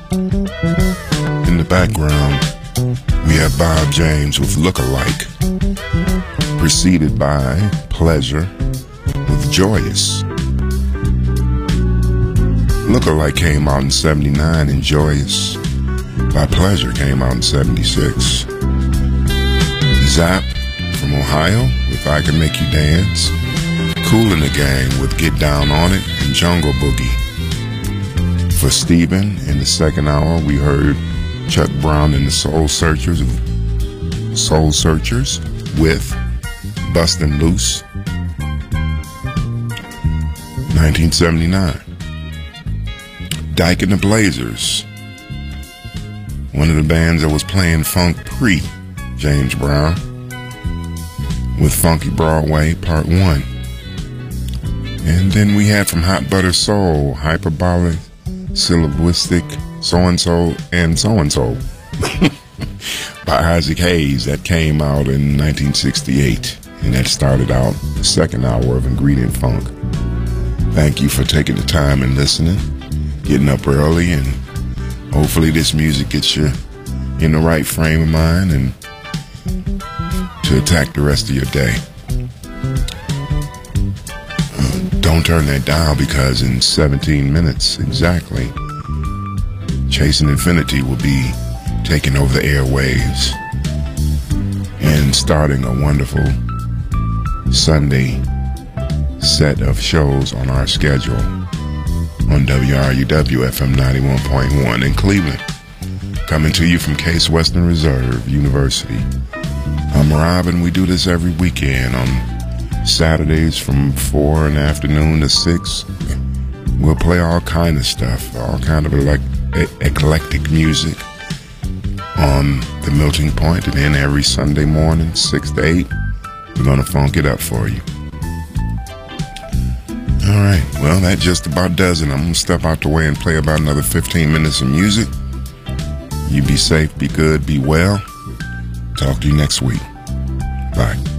In the background, we have Bob James with Look-alike, preceded by Pleasure with Joyous. Look-alike came out in 79 and Joyous by Pleasure came out in 76. Zapp from Ohio with I Can Make You Dance. Kool and the Gang with Get Down On It and Jungle Boogie. For Steven, in the second hour, we heard Chuck Brown and the Soul Searchers with Bustin' Loose, 1979. Dyke and the Blazers, one of the bands that was playing funk pre-James Brown, with Funky Broadway Part 1. And then we had from Hot Butter Soul, Hyperbolic, Syllabistic, So-and-So, and So-and-So by Isaac Hayes. That came out in 1968, and that started out the second hour of Ingredient Funk. Thank you for taking the time and listening, getting up early, and hopefully this music gets you in the right frame of mind and to attack the rest of your day. Don't turn that dial, because in 17 minutes exactly, Chasing Infinity will be taking over the airwaves and starting a wonderful Sunday set of shows on our schedule on WRUW FM 91.1 in Cleveland, coming to you from Case Western Reserve University. I'm Rob, and we do this every weekend on Saturdays from 4 in the afternoon to 6. We'll play all kind of stuff, all kind of eclectic music on the melting point, and then every Sunday morning, 6 to 8, we're going to funk it up for you. All right, well, that just about does it. I'm going to step out the way and play about another 15 minutes of music. You be safe, be good, be well. Talk to you next week. Bye.